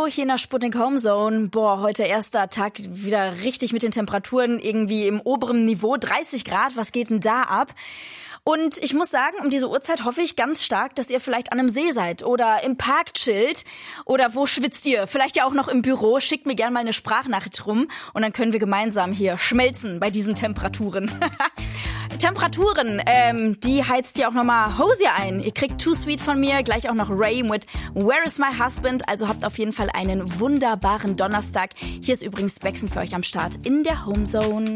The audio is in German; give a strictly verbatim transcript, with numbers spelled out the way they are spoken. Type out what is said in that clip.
Hallo, hier in der Sputnik Homezone. Boah, heute erster Tag wieder richtig mit den Temperaturen irgendwie im oberen Niveau. dreißig Grad, was geht denn da ab? Und ich muss sagen, um diese Uhrzeit hoffe ich ganz stark, dass ihr vielleicht an einem See seid oder im Park chillt. Oder wo schwitzt ihr? Vielleicht ja auch noch im Büro. Schickt mir gerne mal eine Sprachnachricht rum und dann können wir gemeinsam hier schmelzen bei diesen Temperaturen. Temperaturen, ähm, die heizt ihr auch nochmal Hosier ein. Ihr kriegt Too Sweet von mir, gleich auch noch Ray mit Where is my husband? Also habt auf jeden Fall einen wunderbaren Donnerstag. Hier ist übrigens Bexen für euch am Start in der Homezone.